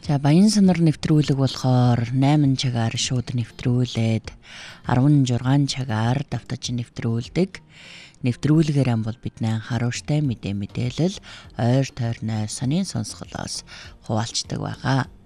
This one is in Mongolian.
За баян санар нэвтрүүлэг болохоор 8 цагаар шууд нэвтрүүлээд 16 цагаар давтаж нэвтрүүлдэг. Нэвтрүүлгээр ам бол бидний харууштай мэдээлэл ойр тойрны сонин сонсголоос хуваалцдаг байгаа.